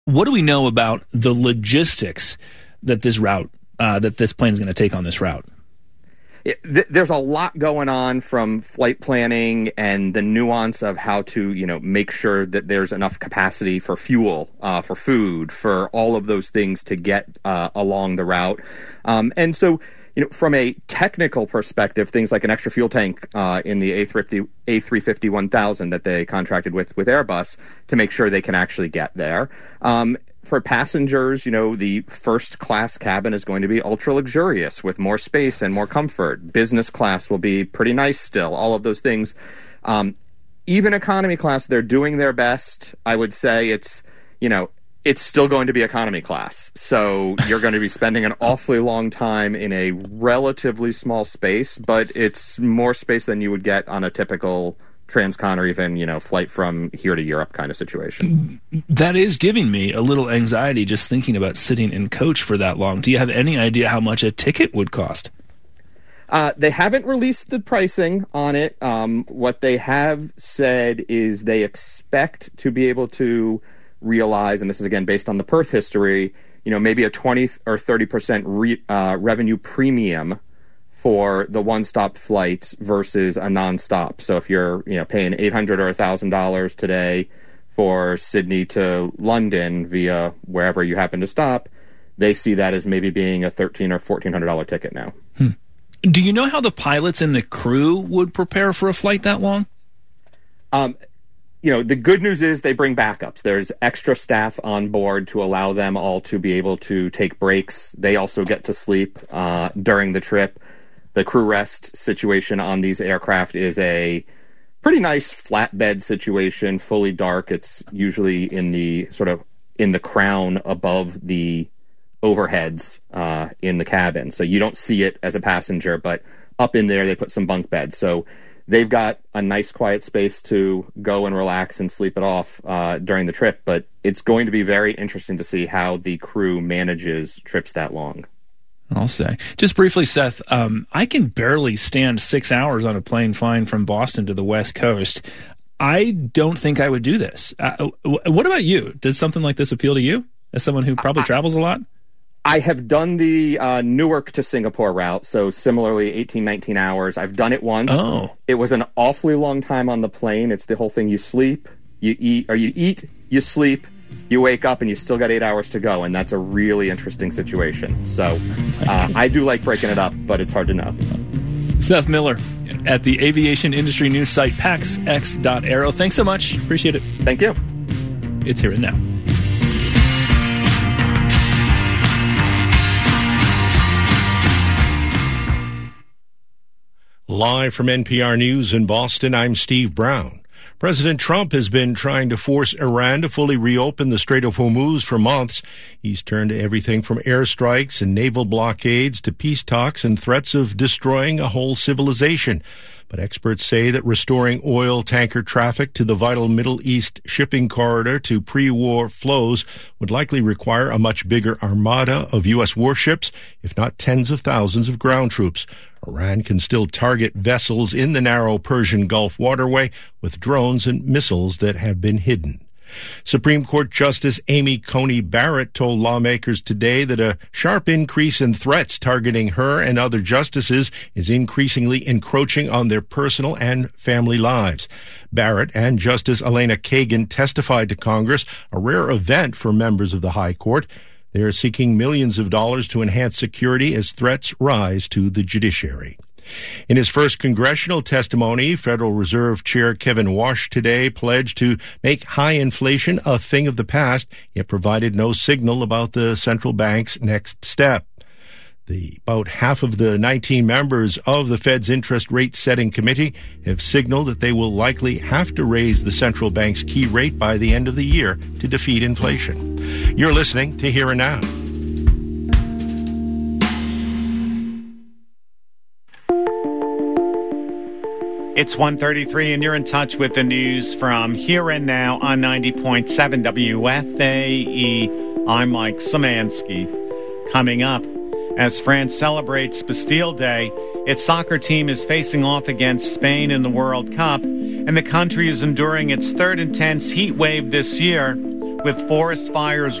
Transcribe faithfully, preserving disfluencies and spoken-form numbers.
What do we know about the logistics that this route, uh, that this plane is going to take on this route? It, th- there's a lot going on, from flight planning and the nuance of how to, you know, make sure that there's enough capacity for fuel, uh, for food, for all of those things to get uh, along the route. Um, and so, you know, from a technical perspective, things like an extra fuel tank uh, in the A three fifty one thousand that they contracted with with Airbus to make sure they can actually get there. Um, For passengers, you know, the first class cabin is going to be ultra luxurious with more space and more comfort. Business class will be pretty nice still, all of those things. Um, even economy class, they're doing their best. I would say it's, you know, it's still going to be economy class. So you're going to be spending an awfully long time in a relatively small space, but it's more space than you would get on a typical transcon or even, you know, flight from here to Europe kind of situation. That is giving me a little anxiety just thinking about sitting in coach for that long. Do you have any idea how much a ticket would cost? Uh, they haven't released the pricing on it. Um, what they have said is they expect to be able to realize, and this is again based on the Perth history, you know, maybe a twenty or thirty percent re, uh, revenue premium for the one-stop flights versus a non-stop. So if you're, you know, paying eight hundred dollars or one thousand dollars today for Sydney to London via wherever you happen to stop, they see that as maybe being a thirteen hundred dollars or fourteen hundred dollars ticket now. Hmm. Do you know how the pilots and the crew would prepare for a flight that long? Um, you know, the good news is they bring backups. There's extra staff on board to allow them all to be able to take breaks. They also get to sleep uh, during the trip. The crew rest situation on these aircraft is a pretty nice flatbed situation, fully dark. It's usually in the sort of in the crown above the overheads uh, in the cabin. So you don't see it as a passenger, but up in there they put some bunk beds. So they've got a nice quiet space to go and relax and sleep it off uh, during the trip. But it's going to be very interesting to see how the crew manages trips that long. I'll say. Just briefly, Seth, um, I can barely stand six hours on a plane flying from Boston to the West Coast. I don't think I would do this. Uh, what about you? Does something like this appeal to you as someone who probably I, travels a lot? I have done the uh, Newark to Singapore route, so similarly eighteen, nineteen hours. I've done it once. Oh. It was an awfully long time on the plane. It's the whole thing. You sleep, you eat, or you eat, you sleep, you wake up, and you still got eight hours to go, and that's a really interesting situation. So uh, I do like breaking it up, but it's hard to know. Seth Miller at the aviation industry news site pax x dot aero. Thanks so much. Appreciate it. Thank you. It's Here and Now. Live from N P R News in Boston, I'm Steve Brown. President Trump has been trying to force Iran to fully reopen the Strait of Hormuz for months. He's turned to everything from airstrikes and naval blockades to peace talks and threats of destroying a whole civilization. But experts say that restoring oil tanker traffic to the vital Middle East shipping corridor to pre-war flows would likely require a much bigger armada of U S warships, if not tens of thousands of ground troops. Iran can still target vessels in the narrow Persian Gulf waterway with drones and missiles that have been hidden. Supreme Court Justice Amy Coney Barrett told lawmakers today that a sharp increase in threats targeting her and other justices is increasingly encroaching on their personal and family lives. Barrett and Justice Elena Kagan testified to Congress, a rare event for members of the High Court. They are seeking millions of dollars to enhance security as threats rise to the judiciary. In his first congressional testimony, Federal Reserve Chair Kevin Warsh today pledged to make high inflation a thing of the past, yet provided no signal about the central bank's next step. The, about half of the nineteen members of the Fed's interest rate setting committee have signaled that they will likely have to raise the central bank's key rate by the end of the year to defeat inflation. You're listening to Here and Now. It's one thirty-three, and you're in touch with the news from Here and Now on ninety point seven W F A E. I'm Mike Szymanski. Coming up, as France celebrates Bastille Day, its soccer team is facing off against Spain in the World Cup, and the country is enduring its third intense heat wave this year. with forest fires